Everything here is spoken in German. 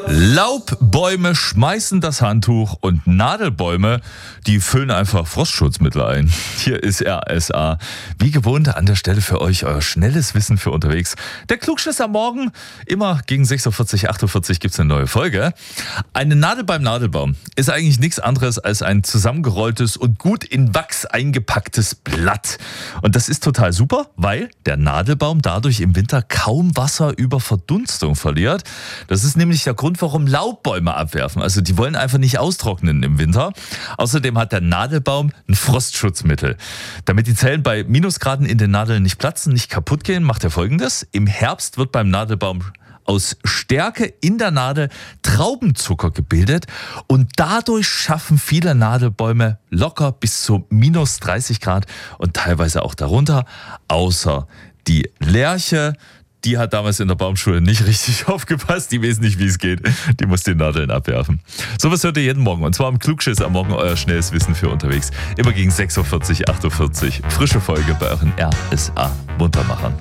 Laubbäume schmeißen das Handtuch und Nadelbäume, die füllen einfach Frostschutzmittel ein. Hier ist RSA. Wie gewohnt an der Stelle für euch euer schnelles Wissen für unterwegs. Der Klugschiss am Morgen, immer gegen 6.40 Uhr, 8.40 Uhr gibt es eine neue Folge. Eine Nadel beim Nadelbaum ist eigentlich nichts anderes als ein zusammengerolltes und gut in Wachs eingepacktes Blatt. Und das ist total super, weil der Nadelbaum dadurch im Winter kaum Wasser über Verdunstung verliert. Das ist nämlich der Grund, warum Laubbäume abwerfen. Also die wollen einfach nicht austrocknen im Winter. Außerdem hat der Nadelbaum ein Frostschutzmittel. Damit die Zellen bei Minusgraden in den Nadeln nicht platzen, nicht kaputt gehen, macht er Folgendes. Im Herbst wird beim Nadelbaum aus Stärke in der Nadel Traubenzucker gebildet und dadurch schaffen viele Nadelbäume locker bis zu minus 30 Grad und teilweise auch darunter, außer die Lärche. Die hat damals in der Baumschule nicht richtig aufgepasst. Die weiß nicht, wie es geht. Die muss die Nadeln abwerfen. Sowas hört ihr jeden Morgen. Und zwar am Klugschiss am Morgen, euer schnelles Wissen für unterwegs. Immer gegen 6.40 Uhr, 8.40 Uhr. Frische Folge bei euren RSA Muntermachern.